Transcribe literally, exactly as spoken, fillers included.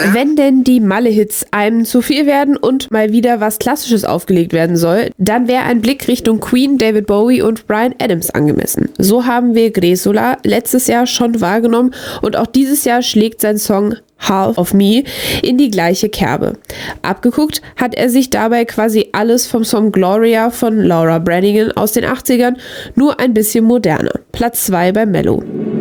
Wenn denn die Malle-Hits einem zu viel werden und mal wieder was Klassisches aufgelegt werden soll, dann wäre ein Blick Richtung Queen, David Bowie und Bryan Adams angemessen. So haben wir Gräsola letztes Jahr schon wahrgenommen und auch dieses Jahr schlägt sein Song Half of Me in die gleiche Kerbe. Abgeguckt hat er sich dabei quasi alles vom Song Gloria von Laura Branigan aus den achtzigern, nur ein bisschen moderner. Platz zwei bei Mello.